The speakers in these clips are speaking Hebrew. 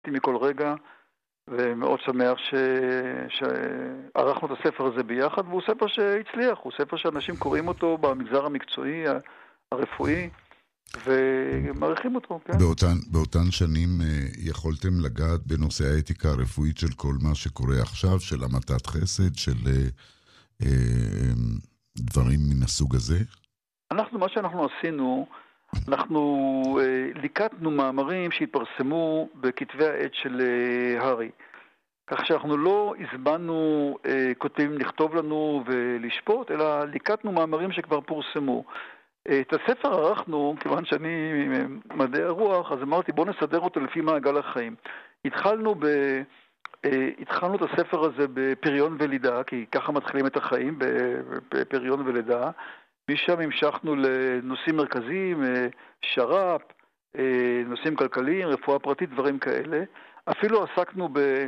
מכל רגע, ומאוד שמח שערכנו את הספר הזה ביחד, והוא ספר שהצליח, הוא ספר שאנשים קוראים אותו במגזר המקצועי, הרפואי, ומעריכים אותו, כן? באותן שנים יכולתם לגעת בנושא האתיקה הרפואית של כל מה שקורה עכשיו, של המתת חסד, של דברים מן הסוג הזה? מה שאנחנו עשינו, אנחנו ליקטנו מאמרים שהתפרסמו בכתבי העת של הרי. כך שאנחנו לא הזמנו כותבים לכתוב לנו ולשפוט, אלא ליקטנו מאמרים שכבר פורסמו. את הספר ערכנו, כיוון שאני מדעי הרוח, אז אמרתי בוא נסדר אותו לפי מעגל החיים. התחלנו את הספר הזה בפריון ולידה, כי ככה מתחילים את החיים, בפריון ולידה. משם המשכנו לנושאים מרכזיים, שר"פ, נושאים כלכליים, רפואה פרטית, דברים כאלה. אפילו עסקנו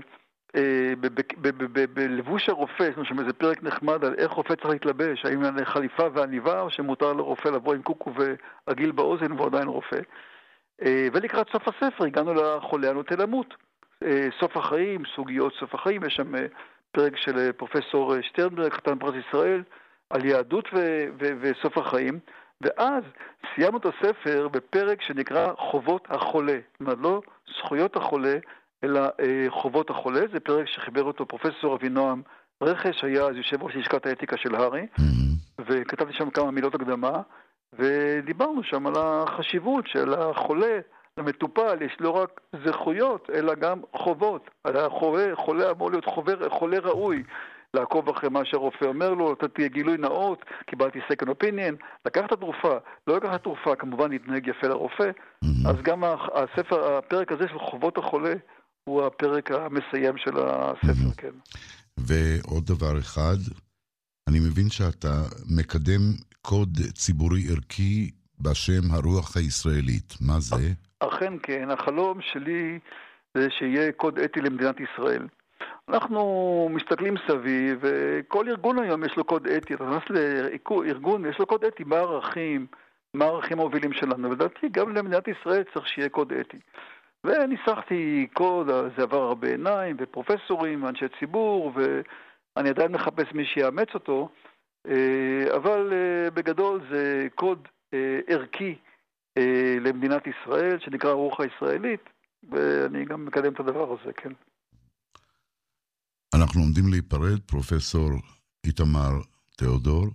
בלבוש הרופא, יש שם איזה פרק נחמד על איך רופא צריך להתלבש, האם על חליפה ועניבה, או שמותר לרופא לבוא עם קוקו ועגיל באוזן והוא עדיין רופא. ולקראת סוף הספר הגענו לחולה הנוטה למות. סוף החיים, סוגיות סוף החיים, יש שם פרק של פרופסור שטרנברג, חתן פרס ישראל, על יהדות וסוף החיים, ואז סיימנו את הספר בפרק שנקרא חובות החולה. זאת אומרת, לא זכויות החולה, אלא חובות החולה. זה פרק שחיבר אותו פרופסור אבינועם רכש, היה אז יושב ראש לשכת האתיקה של הרי, וכתבתי שם כמה מילות הקדמה, ודיברנו שם על החשיבות של החולה, למטופל יש לא רק זכויות, אלא גם חובות. החולה אמור להיות חולה ראוי, לעקוב אחרי מה שהרופא אומר לו, אתה תהיה גילוי נאות, קיבלתי second opinion, לקחת התרופה, לא לקחת התרופה, כמובן להתנהג יפה לרופא, אז גם הפרק הזה של חובות החולה, הוא הפרק המסיים של הספר, כן. ועוד דבר אחד, אני מבין שאתה מקדם קוד ציבורי ערכי בשם הרוח הישראלית. מה זה? אכן כן, החלום שלי זה שיהיה קוד אתי למדינת ישראל. אנחנו מסתכלים סביב, וכל ארגון היום יש לו קוד אתי. אתה נכנס לארגון, יש לו קוד אתי, מה הערכים המובילים שלנו. ולדעתי, גם למדינת ישראל צריך שיהיה קוד אתי. וניסחתי קוד, זה עבר הרבה עיניים, ופרופסורים, ואנשי ציבור, ואני עדיין מחפש מי שיאמץ אותו, אבל בגדול זה קוד ערכי למדינת ישראל, שנקרא הרוח הישראלית, ואני גם מקדם את הדבר הזה, כן. אנחנו עומדים להיפרד, פרופסור איתמר תיאודור,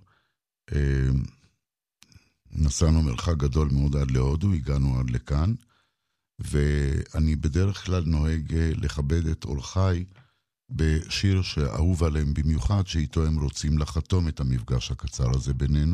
נסענו מרחק גדול מאוד עד להודו, הגענו עד לכאן, ואני בדרך כלל נוהג לכבד את אורחיי בשיר שאהוב עליהם במיוחד, שאיתו הם רוצים לחתום את המפגש הקצר הזה בינינו.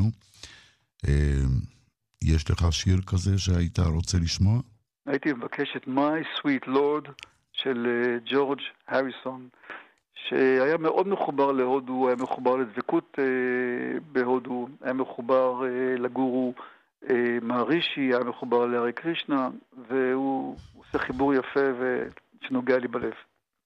יש לך שיר כזה שהיית רוצה לשמוע? הייתי מבקש את My Sweet Lord של ג'ורג' הריסון, שהיה מאוד מחובר להודו, היה מחובר לדבקות בהודו, היה מחובר לגורו מהרישי, היה מחובר להרי קרישנה, והוא עושה חיבור יפה ושנוגע לי בלב.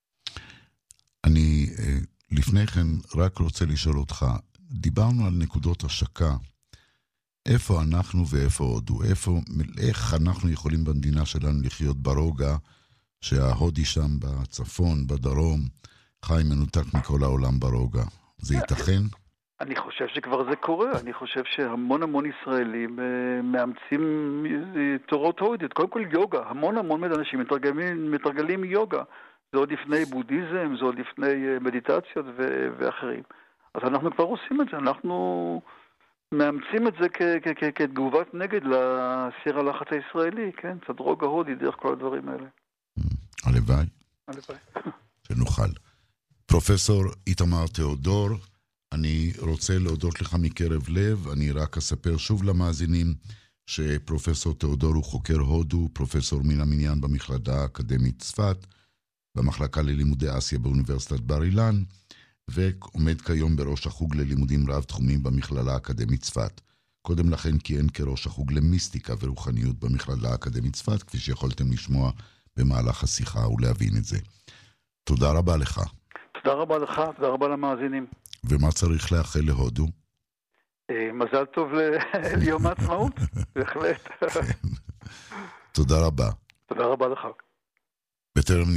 אני לפני כן רק רוצה לשאול אותך, דיברנו על נקודות השקה, איפה אנחנו ואיפה הודו, איך אנחנו יכולים במדינה שלנו לחיות ברוגע, שההודי שם בצפון, בדרום, חי מנותק מכל העולם ברוגע. זה ייתכן? אני חושב שכבר זה קורה. אני חושב שהמון ישראלים מאמצים תורות הודיות. קודם כל יוגה. המון אנשים מתרגלים יוגה. זה עוד לפני בודהיזם, זה עוד לפני מדיטציות ואחרים. אז אנחנו כבר עושים את זה. אנחנו מאמצים את זה כתגובת נגד לסיר הלחץ הישראלי. כן? קצת רוגע הודי דרך כל הדברים האלה. הלוואי. שנוכל. פרופסור איתמר תיאודור, אני רוצה להודות לך מקרב לב. אני רק אספר שוב למאזינים שפרופסור תיאודור הוא חוקר הודו, פרופסור מן המניין במכללה האקדמית צפת, במחלקה ללימודי אסיה באוניברסיטת בר אילן, ועומד כיום בראש החוג ללימודים רב תחומים במכללה האקדמית צפת. קודם לכן כיהן כראש החוג למיסטיקה ורוחניות במכללה האקדמית צפת, כפי שיכולתם לשמוע במהלך השיחה ולהבין את זה. תודה רבה לך. תודה רבה לך, תודה רבה למאזינים. ומה צריך לאחל להודו? מזל טוב ליום העצמאות, בהחלט. תודה רבה. תודה רבה לך. בטרם